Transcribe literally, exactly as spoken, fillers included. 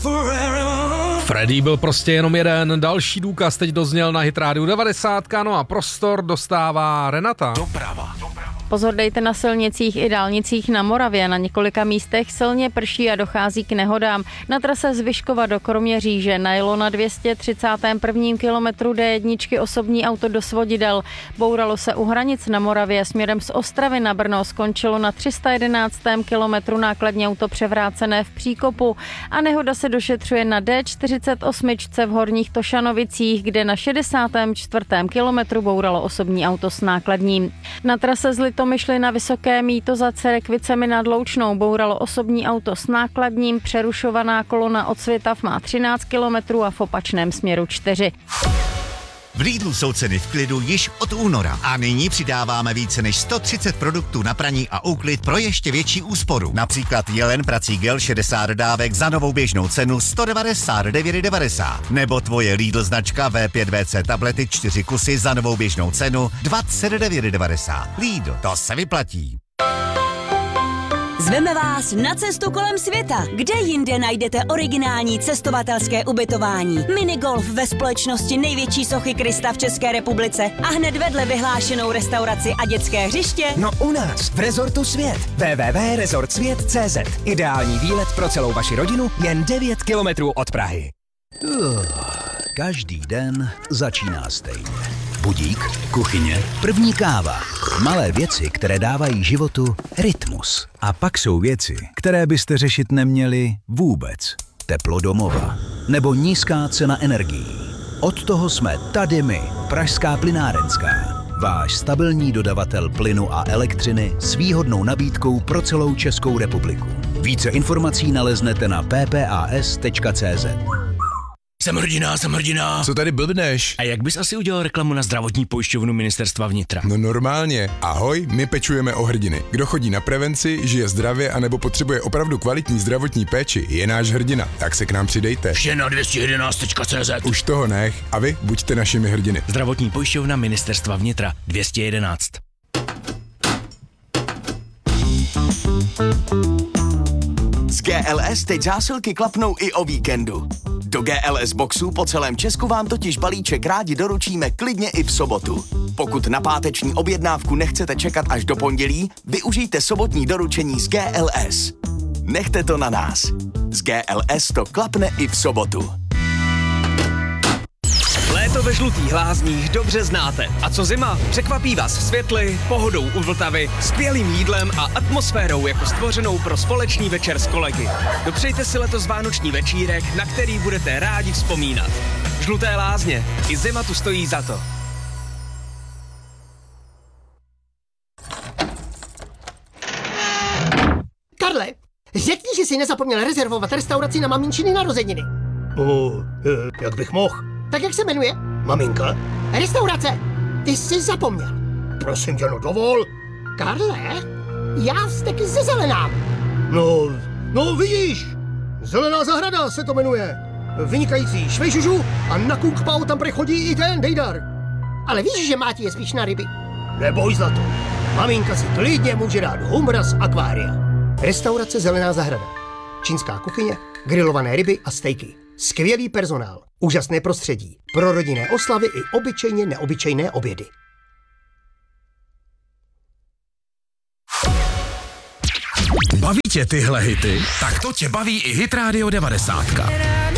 Freddy byl prostě jenom jeden, další důkaz teď dozněl na Hit rádiu devadesát, no a prostor dostává Renata. Doprava. Pozor dejte na silnicích i dálnicích na Moravě. Na několika místech silně prší a dochází k nehodám. Na trase z Vyškova do Kroměříže najelo na dvě stě třicátém prvním kilometru D jedna osobní auto do svodidel. Bouralo se u hranic na Moravě směrem z Ostravy na Brno. Skončilo na tři sta jedenáctém kilometru nákladní auto převrácené v příkopu. A nehoda se došetřuje na D čtyřicet osm v Horních Tošanovicích, kde na šedesátém čtvrtém kilometru bouralo osobní auto s nákladním. Na trase z Litomyšly na Vysoké Mýto za Cerekvicemi nad Loučnou bouralo osobní auto s nákladním, přerušovaná kolona od Svitav má třináct kilometrů a v opačném směru čtyři. V Lidlu jsou ceny v klidu již od února a nyní přidáváme více než sto třicet produktů na praní a úklid pro ještě větší úsporu. Například Jelen prací gel šedesát dávek za novou běžnou cenu sto devadesát devět devadesát. Nebo tvoje Lidl značka V pět V C tablety čtyři kusy za novou běžnou cenu dvacet devět devadesát. Lidl, to se vyplatí. Zveme vás na cestu kolem světa. Kde jinde najdete originální cestovatelské ubytování? Minigolf ve společnosti největší sochy Krista v České republice a hned vedle vyhlášenou restauraci a dětské hřiště? No u nás, v Rezortu Svět. w w w tečka rezort svět tečka cé zet. Ideální výlet pro celou vaši rodinu jen devět kilometrů od Prahy. Uh, každý den začíná stejně. Budík, kuchyně, první káva. Malé věci, které dávají životu rytmus. A pak jsou věci, které byste řešit neměli vůbec. Teplo domova. Nebo nízká cena energií. Od toho jsme tady my, Pražská plynárenská. Váš stabilní dodavatel plynu a elektřiny s výhodnou nabídkou pro celou Českou republiku. Více informací naleznete na p p a s tečka cé zet. Jsem hrdina, jsem hrdina. Co tady blbneš? A jak bys asi udělal reklamu na zdravotní pojišťovnu Ministerstva vnitra? No normálně. Ahoj, my pečujeme o hrdiny. Kdo chodí na prevenci, žije zdravě anebo potřebuje opravdu kvalitní zdravotní péči, je náš hrdina. Tak se k nám přidejte. Vše na dvě stě jedenáct tečka cé zet. Už toho nech. A vy buďte našimi hrdiny. Zdravotní pojišťovna Ministerstva vnitra dvě stě jedenáct. Z G L S teď zásilky klapnou i o víkendu. Do G L S boxů po celém Česku vám totiž balíček rádi doručíme klidně i v sobotu. Pokud na páteční objednávku nechcete čekat až do pondělí, využijte sobotní doručení z G L S. Nechte to na nás. Z G L S to klapne i v sobotu. Léto ve Žlutých Lázních dobře znáte. A co zima? Překvapí vás světly, pohodou u Vltavy, skvělým jídlem a atmosférou jako stvořenou pro společný večer s kolegy. Dopřejte si letos vánoční večírek, na který budete rádi vzpomínat. Žluté Lázně. I zima tu stojí za to. Karle, řekni, že jsi nezapomněl rezervovat restauraci na maminčiny narozeniny. O, jak bych mohl? Tak jak se jmenuje? Maminka? Restaurace. Ty jsi zapomněl. Prosím tě, no dovol. Karle, já steky ze Zelenám. No, no vidíš. Zelená zahrada se to jmenuje. Vynikající švejžužu a na Kung Pao tam prechodí i ten Dejdar. Ale víš, že Máti je spíš na ryby. Neboj za to. Maminka si klidně může dát humra z akvária. Restaurace Zelená zahrada. Čínská kuchyně, grilované ryby a stejky. Skvělý personál, úžasné prostředí, pro rodinné oslavy i obyčejně neobyčejné obědy. Baví tě tyhle hity? Tak to tě baví i Hit Radio devadesát.